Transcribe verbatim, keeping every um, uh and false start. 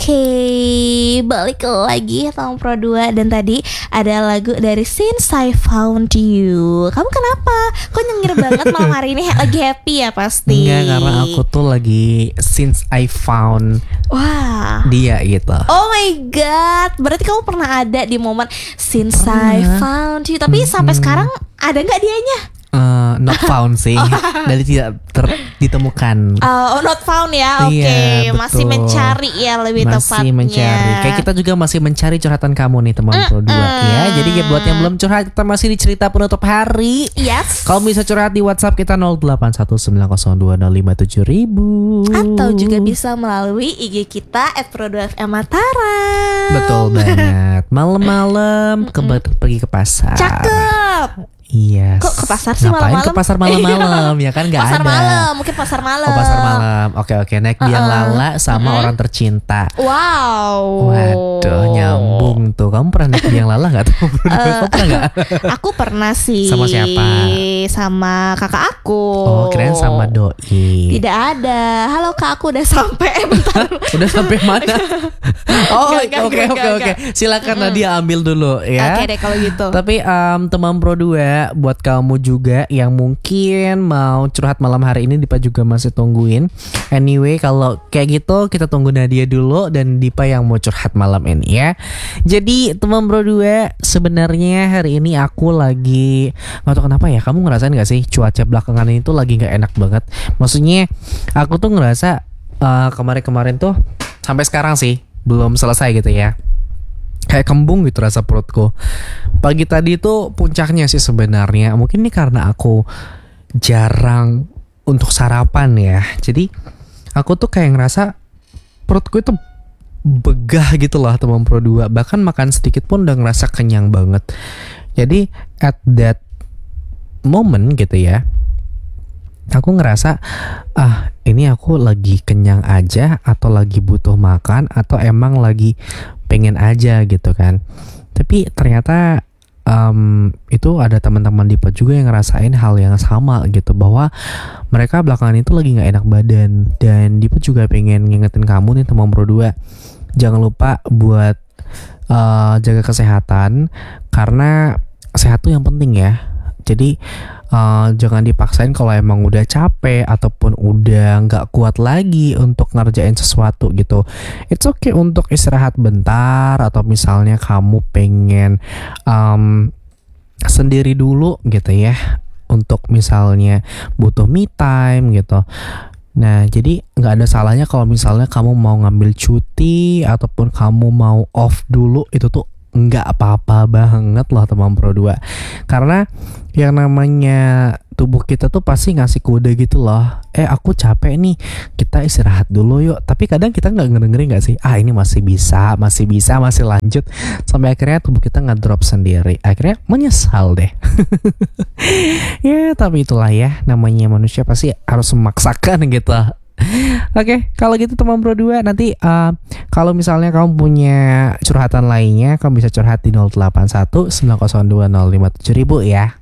Oke, balik lagi sama Pro dua. Dan tadi ada lagu dari Since I Found You. Kamu kenapa? Kok nyengir banget malam hari ini? Lagi happy ya pasti? Enggak, karena aku tuh lagi Since I Found Wah, dia gitu. oh my god, berarti kamu pernah ada di momen Since I Pernah. Found You. Tapi Mm-mm. sampai sekarang ada gak dianya? Eh, not found sih, dari tidak ter- ditemukan. Uh, oh not found ya, oke. Iya, Masih betul. mencari ya lebih Masih tepatnya. mencari. Kayak kita juga masih mencari curhatan kamu nih teman Pro dua ya. Jadi ya buat yang belum curhat, kita masih di cerita penutup hari. Yes. Kalau bisa curhat di WhatsApp kita nol delapan satu sembilan nol dua nol lima tujuh ribu. Atau juga bisa melalui I G kita at Pro dua F M Mataram. Betul banget. Malam-malam ke pergi ke pasar. Cakep. Iya. Kok ke pasar sih Ngapain malam-malam? ke pasar malam-malam? Ya kan nggak ada. Pasar malam, mungkin pasar malam. Oh, pasar malam. Oke oke, naik biang lala sama orang tercinta. Wow. Waduh, nyambung tuh. Kamu pernah naik biang lala nggak tuh? Kamu pernah nggak? Aku pernah sih. Sama siapa? Sama kakak aku. Oh, keren sama doi. Tidak ada. Halo kak, aku udah sampai. Bentar. Udah sampai mana? Oh, Nggak, nggak, oke nggak, oke nggak, oke. nggak. Silakan Nadia ambil dulu ya. Oke deh kalau gitu. Tapi um, teman Pro dua, buat kamu juga yang mungkin mau curhat malam hari ini, Dipa juga masih tungguin. Anyway, kalau kayak gitu kita tunggu Nadia dulu dan Dipa yang mau curhat malam ini ya. Jadi teman Pro dua, sebenarnya hari ini aku lagi nggak tahu kenapa ya. Kamu ngerasain nggak sih cuaca belakangan ini tuh lagi nggak enak banget? Maksudnya aku tuh ngerasa uh, kemarin-kemarin tuh sampai sekarang sih belum selesai gitu ya. Kayak kembung gitu rasa perutku. Pagi tadi tuh puncaknya sih sebenarnya. Mungkin ini karena aku jarang untuk sarapan ya. Jadi aku tuh kayak ngerasa perutku itu begah gitu lah teman Pro dua. Bahkan makan sedikit pun udah ngerasa kenyang banget. Jadi at that moment gitu ya, aku ngerasa ah ini aku lagi kenyang aja, atau lagi butuh makan, atau emang lagi pengen aja gitu kan. Tapi ternyata um, itu ada teman-teman Dipa juga yang ngerasain hal yang sama gitu, bahwa mereka belakangan itu lagi nggak enak badan. Dan Dipa juga pengen ngingetin kamu nih teman Pro dua, jangan lupa buat uh, jaga kesehatan, karena sehat tuh yang penting ya. Jadi uh, jangan dipaksain kalau emang udah capek ataupun udah nggak kuat lagi untuk ngerjain sesuatu gitu. It's okay untuk istirahat bentar, atau misalnya kamu pengen um, sendiri dulu gitu ya, untuk misalnya butuh me time gitu. Nah, jadi nggak ada salahnya kalau misalnya kamu mau ngambil cuti ataupun kamu mau off dulu, itu tuh nggak apa-apa banget loh teman Pro dua. Karena yang namanya tubuh kita tuh pasti ngasih kode gitu loh. Eh aku capek nih, kita istirahat dulu yuk. Tapi kadang kita nggak ngedengerin nggak sih? Ah ini masih bisa, masih bisa, masih lanjut. Sampai akhirnya tubuh kita ngedrop sendiri. Akhirnya menyesal deh. Ya tapi itulah ya, namanya manusia pasti harus memaksakan gitu. Oke, kalau gitu teman Pro dua, nanti uh, kalau misalnya kamu punya curhatan lainnya, kamu bisa curhat di nol delapan satu sembilan nol dua nol lima tujuh ribu ya.